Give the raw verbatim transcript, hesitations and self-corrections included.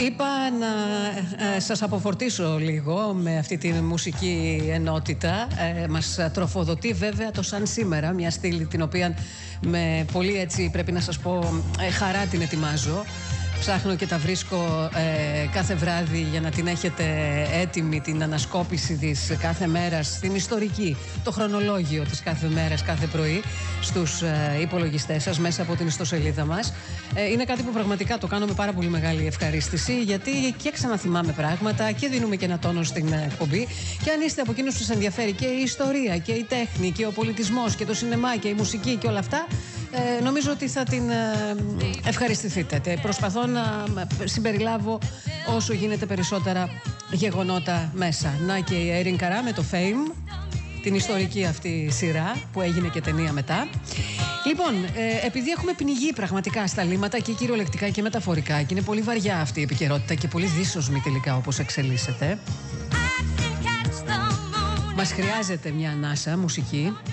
Είπα να ε, σας αποφορτήσω λίγο με αυτή τη μουσική ενότητα. Ε, μας τροφοδοτεί βέβαια το Σαν Σήμερα, μια στήλη την οποία με πολύ, έτσι πρέπει να σας πω, ε, χαρά την ετοιμάζω. Ψάχνω και τα βρίσκω ε, κάθε βράδυ για να την έχετε έτοιμη, την ανασκόπηση της κάθε μέρας, την ιστορική, το χρονολόγιο της κάθε μέρας, κάθε πρωί στους ε, υπολογιστές σας μέσα από την ιστοσελίδα μας. Ε, είναι κάτι που πραγματικά το κάνω με πάρα πολύ μεγάλη ευχαρίστηση, γιατί και ξαναθυμάμε πράγματα και δίνουμε και ένα τόνο στην εκπομπή. Και αν είστε από εκείνους που σας ενδιαφέρει και η ιστορία και η τέχνη και ο πολιτισμός και το σινεμά και η μουσική και όλα αυτά, Ε, νομίζω ότι θα την ε, ευχαριστηθείτε. Προσπαθώ να συμπεριλάβω όσο γίνεται περισσότερα γεγονότα μέσα. Να και η Εριν Καρά με το Fame, την ιστορική αυτή σειρά που έγινε και ταινία μετά. Λοιπόν, ε, επειδή έχουμε πνιγεί πραγματικά στα λίμματα και κυριολεκτικά και μεταφορικά, και είναι πολύ βαριά αυτή η επικαιρότητα και πολύ δύσοσμη τελικά όπως εξελίσσεται, μας χρειάζεται μια ανάσα μουσική.